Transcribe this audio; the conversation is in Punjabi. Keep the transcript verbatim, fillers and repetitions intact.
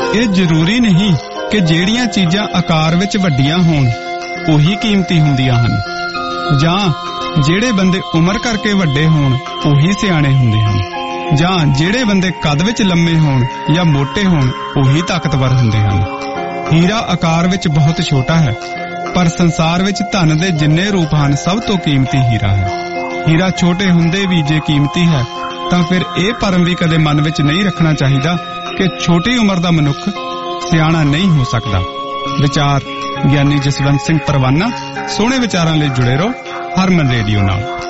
ਇਹ ਜ਼ਰੂਰੀ ਨਹੀਂ ਕਿ ਜਿਹੜੀਆਂ ਚੀਜ਼ਾਂ ਆਕਾਰ ਵਿੱਚ ਵੱਡੀਆਂ ਹੋਣ ਉਹੀ ਕੀਮਤੀ ਹੁੰਦੀਆਂ ਹਨ, ਜਾਂ ਜਿਹੜੇ ਬੰਦੇ ਉਮਰ ਕਰਕੇ ਵੱਡੇ ਹੋਣ ਉਹੀ ਸਿਆਣੇ ਹੁੰਦੇ ਹਨ, ਜਾਂ ਜਿਹੜੇ ਬੰਦੇ ਕੱਦ ਵਿੱਚ ਲੰਮੇ ਹੋਣ ਜਾਂ ਮੋਟੇ ਹੋਣ ਉਹੀ ਤਾਕਤਵਰ ਹੁੰਦੇ ਹਨ। ਹੀਰਾ ਆਕਾਰ ਵਿੱਚ ਬਹੁਤ ਛੋਟਾ ਹੈ, ਪਰ ਸੰਸਾਰ ਵਿੱਚ ਧਨ ਦੇ ਜਿੰਨੇ ਰੂਪ ਹਨ ਸਭ ਤੋਂ ਕੀਮਤੀ ਹੀਰਾ ਹੈ। ਹੀਰਾ ਛੋਟੇ ਹੁੰਦੇ ਵੀ ਜੇ ਕੀਮਤੀ ਹੈ ਤਾਂ ਫਿਰ ਇਹ ਭਰਮ ਵੀ ਕਦੇ ਮਨ ਵਿੱਚ ਨਹੀਂ ਰੱਖਣਾ ਚਾਹੀਦਾ ਕਿ ਛੋਟੀ ਉਮਰ ਦਾ ਮਨੁੱਖ ਸਿਆਣਾ ਨਹੀਂ ਹੋ ਸਕਦਾ। ਵਿਚਾਰ ਗਿਆਨੀ ਜਸਵੰਤ ਸਿੰਘ ਪਰਵਾਨਾ। ਸੋਹਣੇ ਵਿਚਾਰਾਂ ਲਈ ਜੁੜੇ ਰਹੋ ਹਰਮਨ ਰੇਡੀਓ ਨਾਲ।